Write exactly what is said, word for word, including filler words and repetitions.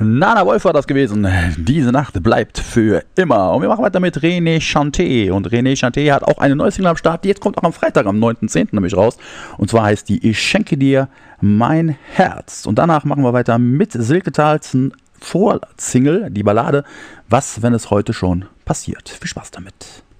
Nana Wolf war das gewesen. Diese Nacht bleibt für immer. Und wir machen weiter mit René Chanté. Und René Chanté hat auch eine neue Single am Start. Die jetzt kommt auch am Freitag, am neunten zehnten nämlich raus. Und zwar heißt die Ich schenke dir mein Herz. Und danach machen wir weiter mit Silke Tals Vorsingle, die Ballade Was, wenn es heute schon passiert. Viel Spaß damit.